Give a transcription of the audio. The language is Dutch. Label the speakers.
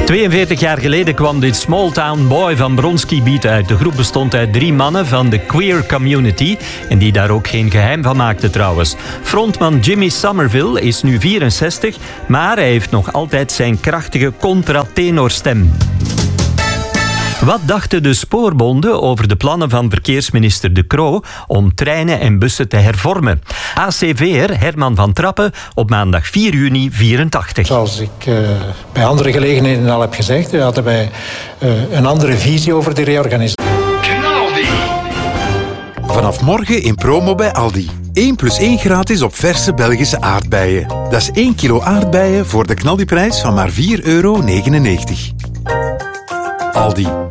Speaker 1: 42 jaar geleden kwam dit Small Town Boy van Bronski Beat uit. De groep bestond uit 3 mannen van de queer community en die daar ook geen geheim van maakten trouwens. Frontman Jimmy Somerville is nu 64, maar hij heeft nog altijd zijn krachtige contratenorstem. Wat dachten de spoorbonden over de plannen van verkeersminister De Croo om treinen en bussen te hervormen? ACV'er Herman van Trappen op maandag 4 juni 84.
Speaker 2: Zoals ik bij andere gelegenheden al heb gezegd, hadden wij een andere visie over de reorganisatie.
Speaker 3: Vanaf morgen in promo bij Aldi. 1+1 gratis op verse Belgische aardbeien. Dat is 1 kilo aardbeien voor de knaldiprijs van maar €4,99. Aldi.